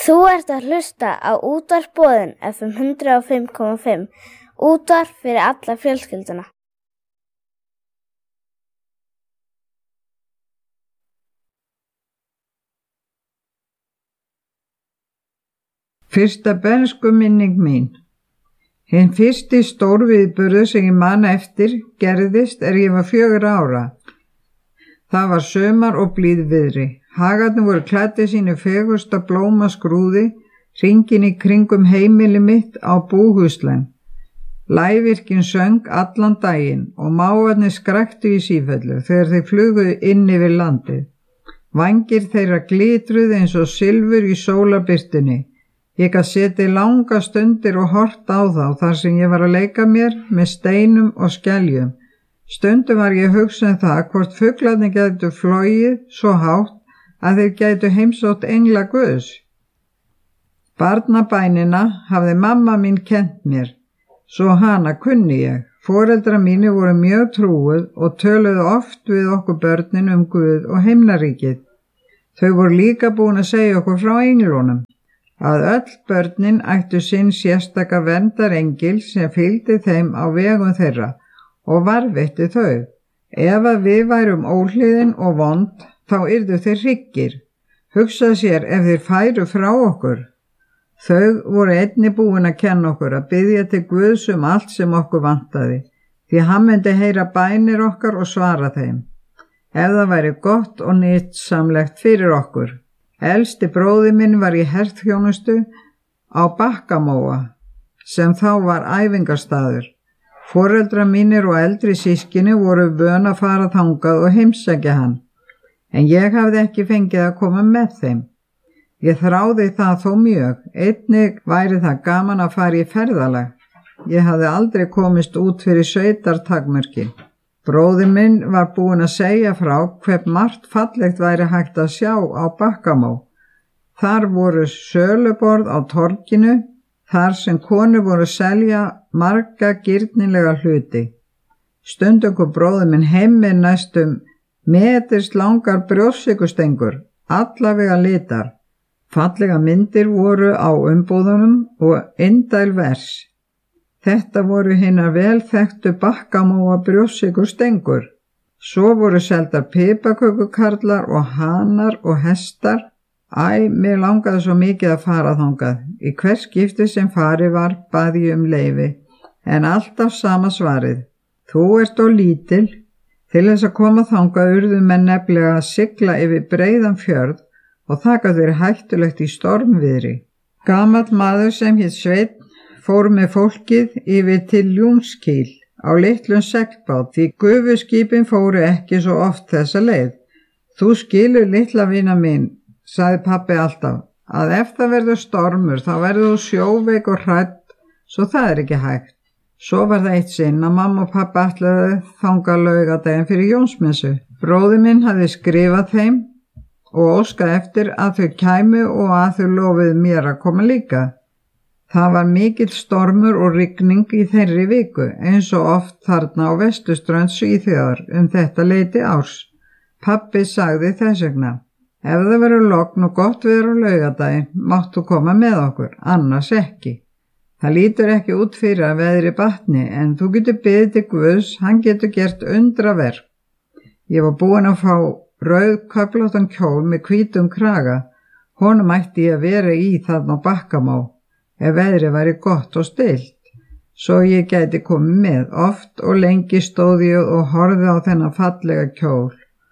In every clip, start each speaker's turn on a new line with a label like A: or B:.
A: Þú ert að hlusta á Útvarp Boðin FM 105,5, útvarp fyrir alla fjölskylduna.
B: Fyrsta bernskuminning mín. Hinn fyrsti stórviðburður sem ég man eftir gerðist ég var 4 ára. Það var sumar og blíðviðri. Hagarnir voru klæddir sínu fegursta blómaskrúði, hringinn í kringum heimili mitt á búhúslen. Lævirkin söng allan daginn og mávarnir skræktu í sífellu þegar þeir flugu inn yfir landið. Vængir þeirra glitruðu eins og silfur í sólarbirtunni. Ég gat setið langa stundir og hort á þá þar sem ég var að leika mér með steinum og skeljum. Stundum var ég að hugsa það hvort fuglarnir gætu flogið svo hátt að þeir gætu heimsótt engla Guðs. Barnabænina hafði mamma mín kennt mér, svo hana kunni ég. Foreldrar mínir voru mjög trúuð og töluðu oft við okkur börnin Guð og himnaríkið. Þau voru líka búin að segja okkur frá englunum, að öll börnin ættu sinn sérstaka verndarengil sem fylgdi þeim á vegum þeirra og varðveitti þau. Ef að við værum óhlýðin og vond, þá yrðu þeir hryggir. Hugsa sér ef þeir færu frá okkur. Þau voru einnig búin að kenna okkur að biðja til Guðs allt sem okkur vantaði, því hann myndi heyra bænir okkar og svara þeim, ef það væri gott og nytsamlegt fyrir okkur. Elsti bróðir minn var í herþjónustu á Bakkamóa, sem þá var æfingarstaður. Foreldrar mínir og eldri systkini voru vön að fara þangað og heimsækja hann, en ég hafði ekki fengið að koma með þeim. Ég þráði það þó mjög, einnig væri það gaman að fara í ferðalag. Ég hafði aldrei komist út fyrir sveitartakmörkin. Bróðir minn var búinn að segja frá hve margt fallegt væri hægt að sjá á Bakkamó. Þar voru söluborð á torginu, þar sem konur voru að selja marga girnilega hluti. Stundum kom bróðir minn heim með næstum metris langar brjóstsykurstengur, allavega litar. Fallega myndir voru á umbúðunum og indæl vers. Þetta voru hinar vel þekktu Bakkamóa brjóstsykurstengur. Svo voru seldar piparkökukarlar og hanar og hestar. Mér langaði svo mikið að fara þangað. Í hvers skipti sem farið var bað ég leyfi, en alltaf sama svarið. Þú ert of lítil. Til þess að koma þangað urðu menn nefnilega að sigla yfir breiðan fjörð og það gat verið hættulegt í stormviðri. Gamall maður sem hét Sveinn fór með fólkið yfir til Ljúnskíl á litlum seglbát, því gufuskipin fóru ekki svo oft þessa leið. Þú skilur, litla vina mín, sagði pabbi alltaf, að ef það verður stormur þá verður þú sjóveik og hrædd, svo það er ekki hægt. Svo var það eitt sinn að mamma og pabbi ætlaði þangað laugardaginn fyrir Jónsmessu. Bróðir minn hafði skrifað þeim og óskað eftir að þau kæmu og að þau lofuðu mér að koma líka. Það var mikill stormur og rigning í þeirri viku, eins og oft þarna á vesturströnd Svíþjóðar þetta leyti árs. Pabbi sagði þess vegna, ef það verður logn og gott veður á laugardaginn, máttu koma með okkur, annars ekki. Það lítur ekki út fyrir að veðri batni, en þú getur beðið til Guðs, hann getur gert undraverk. Ég var búin að fá rauðköflóttan kjól með hvítum kraga. Honum ætti ég að vera í þarna á Bakkamó, ef veðri væri gott og stillt, svo ég gæti komið með. Oft og lengi stóð ég og horfði á þennan fallega kjól.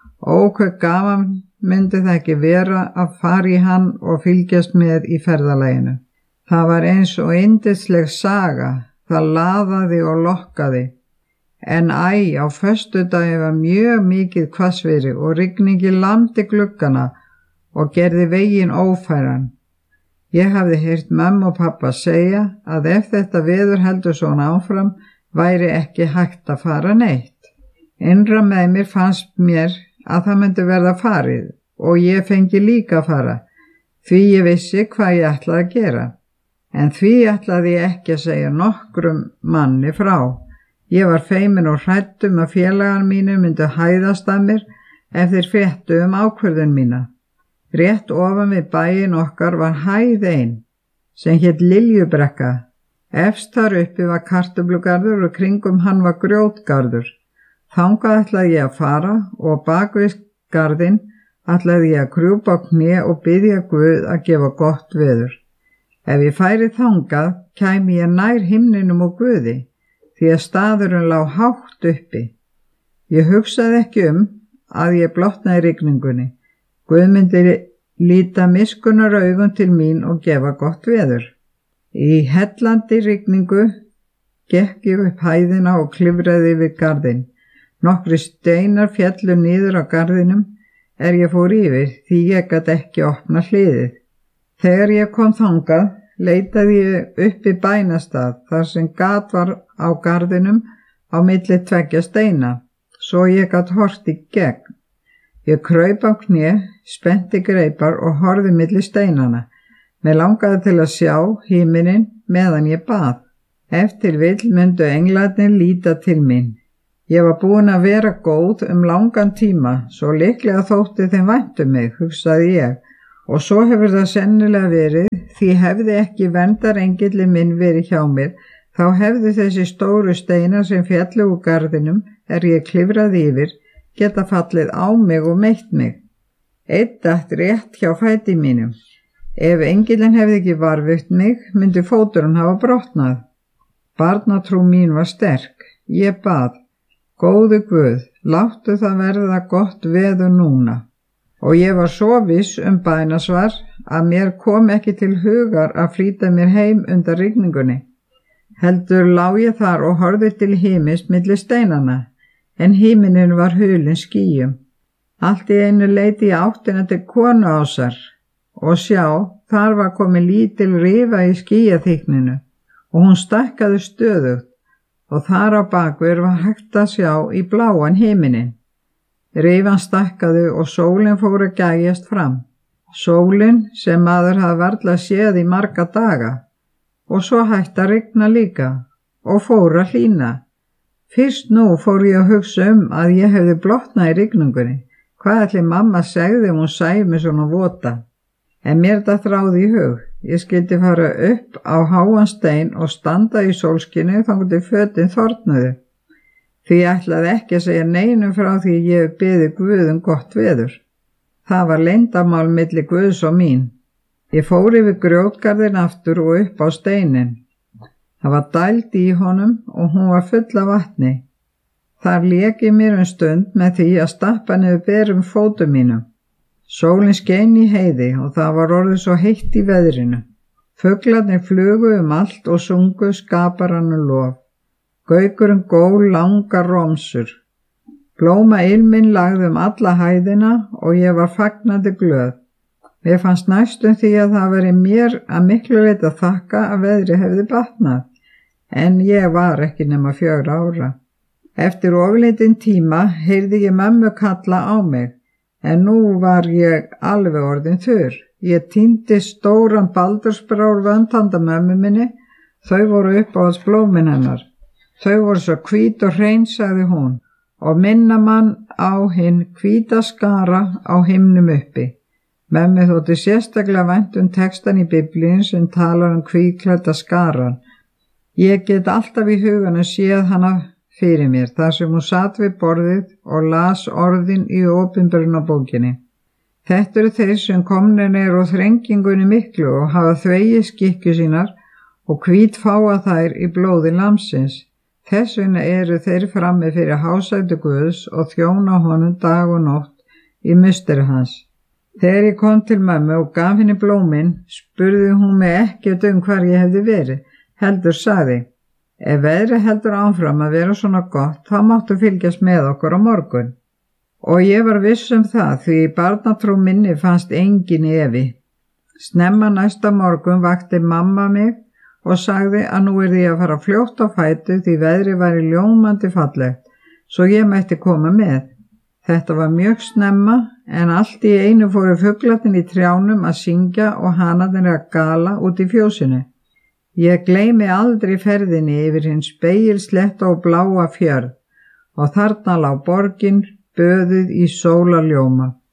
B: Hve gaman myndi það ekki vera að fara í hann og fylgjast með í ferðalaginu. Það var eins og yndisleg saga, það laðaði og lokkaði. En á föstudagi var mjög mikið hvassviðri og rigningi lamdi gluggana og gerði veginn ófæran. Ég hafði heyrt mömmu og pappa segja að ef þetta veður heldur svona áfram væri ekki hægt að fara neitt. Innra með mér fannst mér að það myndi verða farið og ég fengi líka að fara, því ég vissi hvað ég ætlaði að gera. En því ætlaði ég ekki að segja nokkrum manni frá. Ég var feimin og hrædd að félagar mínir myndu hæðast að mér ef þeir fréttu ákvörðun mína. Rétt ofan við bæinn okkar var hæð ein, sem hét Liljubrekka. Efst þar uppi var kartöflugarður og kringum hann var grjótgarður. Þangað ætlaði ég að fara og bak við garðinn ætlaði ég að krjúpa á kné og biðja Guð að gefa gott veður. Ef ég færi þangað, kæmi ég nær himninum og Guði, því að staðurinn lá hátt uppi. Ég hugsaði ekki að ég blotnaði rigningunni. Guð myndi líta miskunnar augum til mín og gefa gott veður. Í hellandi rigningu gekk ég upp hæðina og klifraði yfir garðinn. Nokkri steinar féllu niður á garðinum ég fór yfir því ég gat ekki opna hliðið. Þegar ég kom þangað, leitaði ég upp í bænastað þar sem gat var á garðinum á milli tveggja steina, svo ég gat hort í gegn. Ég kraup á kné, spennti greipar og horfði milli steinana. Mér langaði til að sjá himininn meðan ég bað. Ef til vill myndu englarnir líta til mín. Ég var búin að vera góð langan tíma, svo líklega þótti þeim vænt mig, hugsaði ég, og svo hefur það sennilega verið, því hefði ekki verndarengilli minn verið hjá mér, þá hefði þessi stóru steinar sem féllu úr garðinum, ég klifraði yfir, geta fallið á mig og meitt mig. Einn datt rétt hjá fæti mínum. Ef engillinn hefði ekki varðveitt mig, myndi fóturinn hafa brotnað. Barnatrú mín var sterk. Ég bað, góði Guð, láttu það verða gott veður núna. Og ég var svo viss bænasvar að mér kom ekki til hugar að flýta mér heim undan rigningunni. Heldur lá ég þar og horfði til himins milli steinana, en himinin var hulinn skýjum. Allt í einu leit ég áttina til konuásar og sjá, þar var komin lítil rifa í skýjaþykkninu og hún stækkaði stöðugt og þar á bakvið var hægt að sjá í bláan himinin. Rifan stækkaði og sólin fór að gægjast fram. Sólin sem maður hafði varla séð í marga daga. Og svo hætti að rigna líka og fór að hlýna. Fyrst nú fór ég að hugsa að ég hefði blotnað í rigningunni. Hvað ætli mamma segði hún sæi mig svona vota? En mér datt ráð í hug. Ég skyldi fara upp á háan stein og standa í sólskinu þangað til fötin þornuðu. Því ég ætlaði ekki að segja neinum frá því ég biði Guð gott veður. Það var leyndarmál milli Guðs og mín. Ég fór yfir grjótgarðinn aftur og upp á steinin. Það var dæld í honum og hún var full af vatni. Þar lék ég mér stund með því að stappa niður berum fótum mínum. Sólin skein í heiði og það var orðið svo heitt í veðrinu. Fuglarnir flugu allt og sungu skaparann lof. Gaukurinn gól langar romsur. Blóma ilminn lagði alla hæðina og ég var fagnandi glöð. Mér fannst næstum því að það veri mér að miklu leyti að þakka að veðri hefði batnað, en ég var ekki nema 4 ára. Eftir ofurlítinn tíma heyrði ég mömmu kalla á mig, en nú var ég alveg orðin þurr. Ég tíndi stóran baldursbrár vönd handa mömmu minni, þau voru uppáhalds blómin hennar. Þau voru svo hvít og hrein, sagði hún, og minna mann á hinn hvíta skara á himnum uppi. Mömmu þótti sérstaklega vænt textan í Biblíun sem talar hvítklædda skaran. Ég get alltaf í huganum séð hana fyrir mér þar sem hún sat við borðið og las orðin í opinberunarbókinni. Þetta eru þeir sem komnir úr þrengingunni miklu og hafa þvegið skikkju sínar og hvít fáa þær í blóði lamsins. Þess vegna eru þeir frammi fyrir hásæti Guðs og þjóna honum dag og nótt í musteri hans. Þegar ég kom til mömmu og gaf henni blómin, spurði hún mig ekkert hvar ég hefði verið, heldur sagði, ef veðrið heldur áfram að vera svona gott, þá máttu fylgjast með okkur á morgun. Og ég var viss það því í barnatrú minni fannst engin efi. Snemma næsta morgun vakti mamma mig og sagði að nú yrði ég að fara fljótt á fætur því veðrið væri ljómandi fallegt, svo ég mætti koma með. Þetta var mjög snemma, en allt í einu fóru fuglarnir í trjánum að syngja og hanarnir að gala út í fjósinu. Ég gleymi aldrei ferðinni yfir hinn spegilsletta og bláa fjörð og þarna lá borgin böðuð í sólarljóma.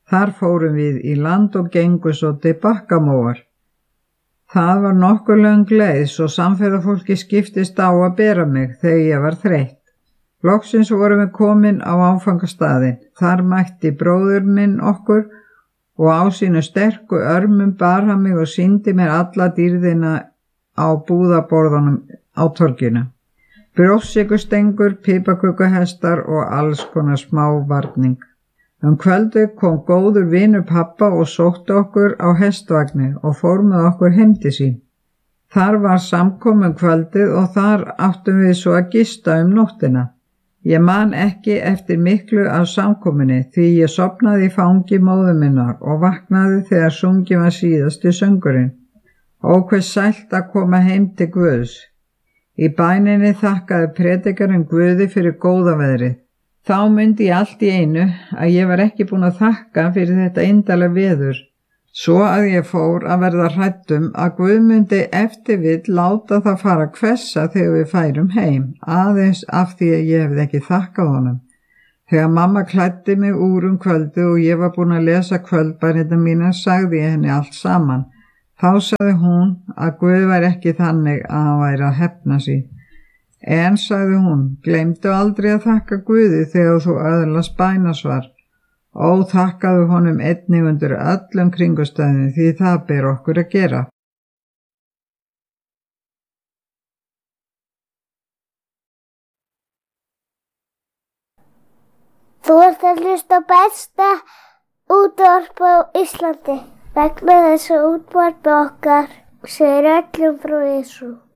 B: Þar fórum við í land og gengu svo til Bakkamóar. Það var nokkuð löng leið svo samferðafólki skiptist á að bera mig þegar ég var þreytt. Loksins vorum við komin á áfangastaðinn. Þar mætti bróðir minn okkur og á sínu sterku örmum bar hann mig og sýndi mér alla dýrðina á búðaborðunum á torginu. Brjóstsykurstengur, piparkökuhestar og alls konar smávarning. Kvöldið kom góður vinur pabba og sótti okkur á hestvagni og fór með okkur heim til sín. Þar var samkomin kvöldið og þar áttum við svo að gista nóttina. Ég man ekki eftir miklu af samkominni því ég sofnaði í fangi móður minnar og vaknaði þegar sungið var síðasti söngurinn. Ó, hve sælt að koma heim til Guðs. Í bæninni þakkaði predikarinn Guði fyrir góða veðrið. Þá myndi ég allt í einu að ég var ekki búin að þakka fyrir þetta yndalega veður, svo að ég fór að verða hrædd að Guð myndi eftir vill láta það fara hvessa þegar við færum heim, aðeins af því að ég hefði ekki þakkað honum. Þegar mamma klæddi mig úr kvöldið og ég var búin að lesa kvöldbænirnar mínar, sagði ég henni allt saman. Þá sagði hún að Guð væri ekki þannig að hann væri að hefna sín. En, sagði hún, gleymdu aldrei að þakka Guði þegar þú öðlast bænasvar. Ó, þakkaðu honum einnig undir öllum kringumstæðum því það ber okkur að gera.
A: Þú ert að hlusta á besta útvarp á Íslandi. Vegna þess að útvarp okkar segir öllum frá Jesú.